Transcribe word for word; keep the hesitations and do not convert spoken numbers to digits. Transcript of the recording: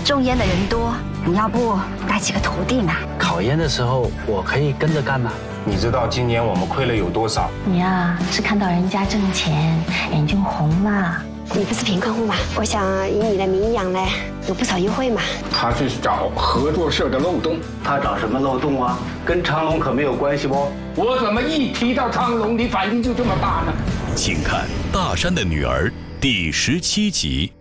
种烟的人多，你要不带几个徒弟嘛？ 考研的时候我可以跟着干嘛？ 你知道今年我们亏了有多少？ 你呀、啊，是看到人家挣钱，眼睛红了。 你不是贫困户吗？我想以你的名养嘞，有不少优惠嘛。 他去找合作社的漏洞。 他找什么漏洞啊？跟长隆可没有关系不？ 我怎么一提到长隆，你反应就这么大呢？ 请看《大山的女儿》第十七集。